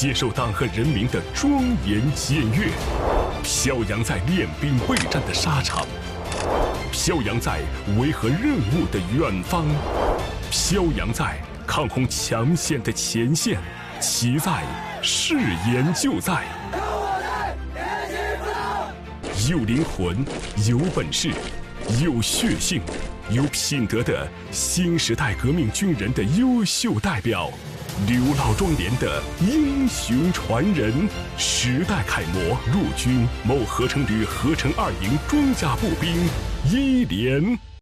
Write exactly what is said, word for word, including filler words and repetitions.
接受党和人民的庄严检阅，飘扬在练兵备战的沙场，飘扬在维和任务的远方，飘扬在抗洪抢险的前线，其在，誓言就在。有灵魂，有本事，有血性，有品德的新时代革命军人的优秀代表，刘老庄连的英雄传人，时代楷模，陆军某合成旅合成二营装甲步兵一连。